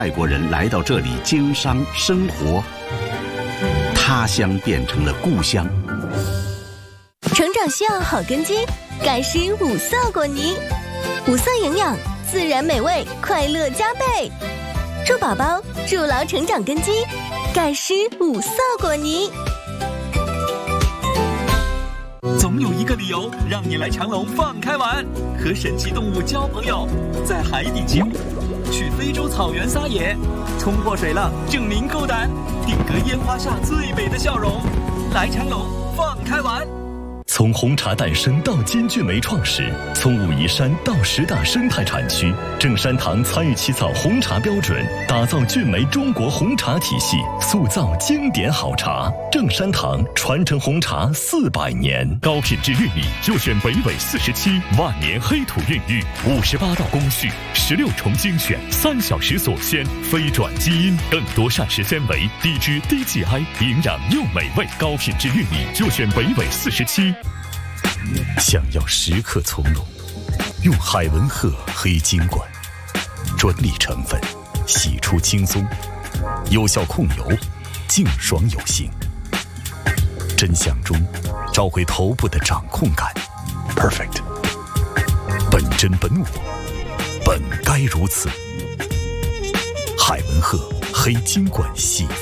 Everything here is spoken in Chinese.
外国人来到这里经商生活，他乡变成了故乡。 成长需要好根基，盖施五色果泥，五色营养，自然美味，快乐加倍。祝宝宝筑牢成长根基，盖施五色果泥。 总有一个理由让你来长隆放开玩，和神奇动物交朋友，在海底起舞，去非洲草原撒野，冲破水浪证明够胆，定格烟花下最美的笑容。来长隆放开玩。 从红茶诞生到金骏眉创始，从武夷山到10大生态产区，正山堂参与起草红茶标准，打造骏眉中国红茶体系，塑造经典好茶。正山堂传承红茶400年，高品质玉米就选北纬47，万年黑土孕育，58道工序，16重精选，3小时锁鲜，非转基因，更多膳食纤维，低脂低 GI， 营养又美味，高品质玉米就选北纬47。想要时刻从容，用海文赫黑金管，专利成分，洗出轻松，有效控油，净爽有型。真相中找回头部的掌控感 ，perfect。本真本我，本该如此。海文赫黑金管洗。